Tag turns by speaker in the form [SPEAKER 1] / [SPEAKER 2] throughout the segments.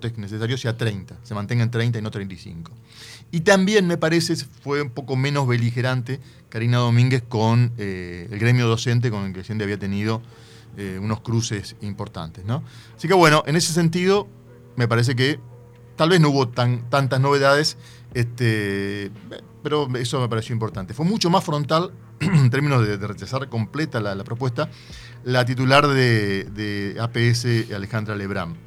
[SPEAKER 1] ajustes necesarios sea 30, se mantenga en 30 y no 35. Y también me parece fue un poco menos beligerante Karina Domínguez con el gremio docente con el que siempre había tenido unos cruces importantes, ¿no? Así que bueno, en ese sentido me parece que tal vez no hubo tantas novedades, pero eso me pareció importante. Fue mucho más frontal en términos de rechazar completa la propuesta, la titular de APS, Alejandra Lebrán.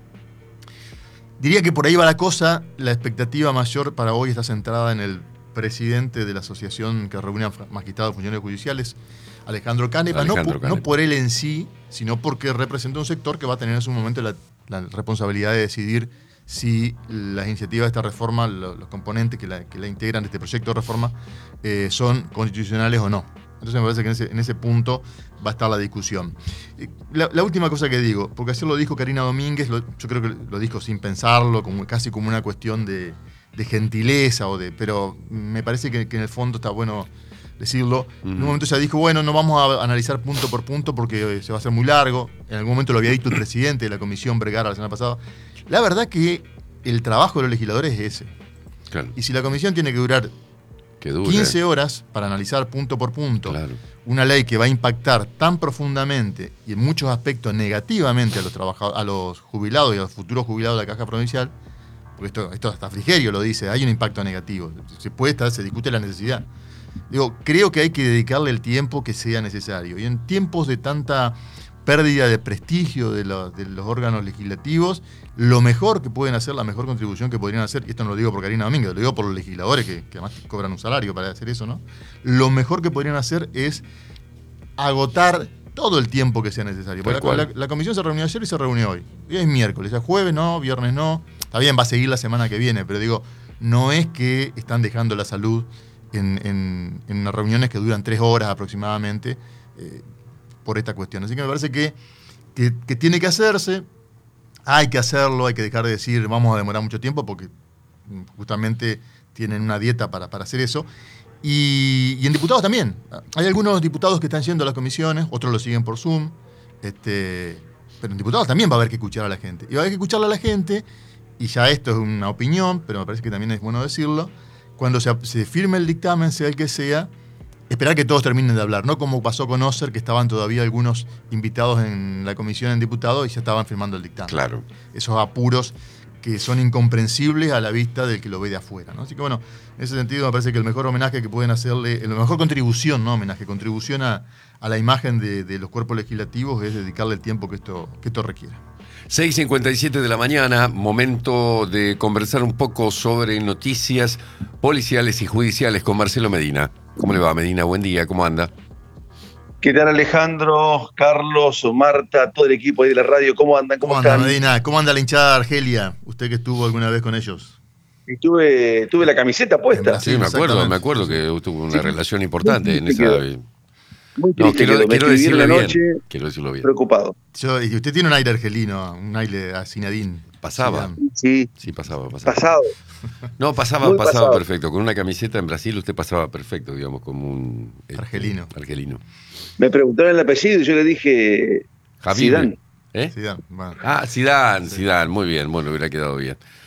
[SPEAKER 1] Diría que por ahí va la cosa. La expectativa mayor para hoy está centrada en el presidente de la asociación que reúne a magistrados y funcionarios judiciales, Alejandro Canepa, no por él en sí, sino porque representa un sector que va a tener en su momento la responsabilidad de decidir si las iniciativas de esta reforma, los componentes que la integran de este proyecto de reforma, son constitucionales o no. Entonces me parece que en ese punto va a estar la discusión. La última cosa que digo, porque así lo dijo Karina Domínguez, yo creo que lo dijo sin pensarlo, casi como una cuestión de gentileza, pero me parece que en el fondo está bueno decirlo. En un momento ella dijo, bueno, no vamos a analizar punto por punto porque se va a hacer muy largo. En algún momento lo había dicho el presidente de la Comisión Vergara la semana pasada. La verdad que el trabajo de los legisladores es ese.
[SPEAKER 2] Claro.
[SPEAKER 1] Y si la comisión tiene que durar 15 horas para analizar punto por punto una ley que va a impactar tan profundamente y en muchos aspectos negativamente a los jubilados y a los futuros jubilados de la Caja Provincial, porque esto hasta Frigerio lo dice, hay un impacto negativo, se discute la necesidad. Digo, creo que hay que dedicarle el tiempo que sea necesario. Y en tiempos de tanta pérdida de prestigio de los órganos legislativos, lo mejor que pueden hacer, la mejor contribución que podrían hacer, y esto no lo digo por Karina Domínguez, lo digo por los legisladores que además cobran un salario para hacer eso, ¿no? Lo mejor que podrían hacer es agotar todo el tiempo que sea necesario. La comisión se reunió ayer y se reunió hoy. Hoy es miércoles, ya jueves no, viernes no. Está bien, va a seguir la semana que viene, pero digo, no es que están dejando la salud en unas reuniones que duran 3 horas aproximadamente por esta cuestión. Así que me parece que tiene que hacerse, hay que hacerlo, hay que dejar de decir vamos a demorar mucho tiempo porque justamente tienen una dieta para hacer eso. Y en diputados también. Hay algunos diputados que están yendo a las comisiones, otros lo siguen por Zoom, pero en diputados también va a haber que escuchar a la gente. Y va a haber que escucharle a la gente, y ya esto es una opinión, pero me parece que también es bueno decirlo, cuando se firme el dictamen, sea el que sea, esperar que todos terminen de hablar, no como pasó con Oser, que estaban todavía algunos invitados en la comisión en diputados y ya estaban firmando el dictamen.
[SPEAKER 2] Claro. Esos
[SPEAKER 1] apuros que son incomprensibles a la vista del que lo ve de afuera, ¿no? Así que bueno, en ese sentido me parece que el mejor homenaje que pueden hacerle, la mejor contribución, no homenaje, contribución a la imagen de los cuerpos legislativos es dedicarle el tiempo que esto requiere.
[SPEAKER 2] 6:57 de la mañana, momento de conversar un poco sobre noticias policiales y judiciales con Marcelo Medina. ¿Cómo le va, Medina? Buen día, ¿cómo anda?
[SPEAKER 3] ¿Qué tal, Alejandro, Carlos, Marta, todo el equipo ahí de la radio? ¿Cómo andan?
[SPEAKER 1] ¿Cómo anda, Medina? ¿Cómo anda la hinchada de Argelia? Usted que estuvo alguna vez con ellos.
[SPEAKER 3] Y tuve la camiseta puesta.
[SPEAKER 2] Sí, me acuerdo que tuvo una relación importante en esa...
[SPEAKER 3] Muy triste,
[SPEAKER 2] quiero decirlo bien.
[SPEAKER 3] Quiero decirlo bien. Preocupado.
[SPEAKER 1] Y usted tiene un aire argelino, un aire a Zinedine.
[SPEAKER 2] Pasaba.
[SPEAKER 3] Sí,
[SPEAKER 2] pasaba.
[SPEAKER 3] Pasado.
[SPEAKER 2] No, pasaba perfecto. Con una camiseta en Brasil usted pasaba perfecto, digamos, como un...
[SPEAKER 1] argelino.
[SPEAKER 3] Me preguntaron el apellido y yo le dije...
[SPEAKER 2] Zidane.
[SPEAKER 1] Zidane. Bueno.
[SPEAKER 2] Zidane. Muy bien. Bueno, hubiera quedado bien.